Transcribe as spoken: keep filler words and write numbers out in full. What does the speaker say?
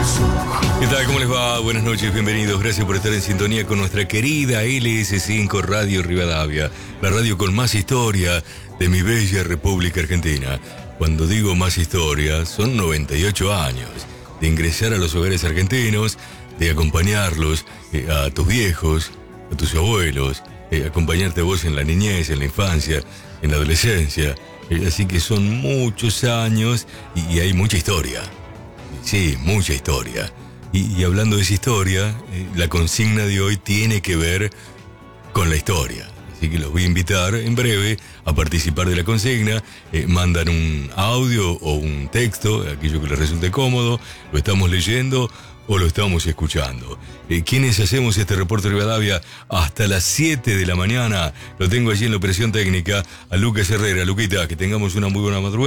¿Qué tal? ¿Cómo les va? Buenas noches, bienvenidos. Gracias por estar en sintonía con nuestra querida L S cinco Radio Rivadavia, la radio con más historia de mi bella República Argentina. Cuando digo más historia, son noventa y ocho años de ingresar a los hogares argentinos, de acompañarlos, eh, a tus viejos, a tus abuelos, eh, acompañarte a vos en la niñez, en la infancia, en la adolescencia. Eh, así que son muchos años y, y hay mucha historia. Sí, mucha historia. Y, y hablando de esa historia, eh, la consigna de hoy tiene que ver con la historia. Así que los voy a invitar en breve a participar de la consigna. Eh, mandan un audio o un texto, aquello que les resulte cómodo. Lo estamos leyendo o lo estamos escuchando. Eh, ¿Quiénes hacemos este reporte de Rivadavia hasta las siete de la mañana? Lo tengo allí en la operación técnica a Lucas Herrera. Luquita, que tengamos una muy buena madrugada.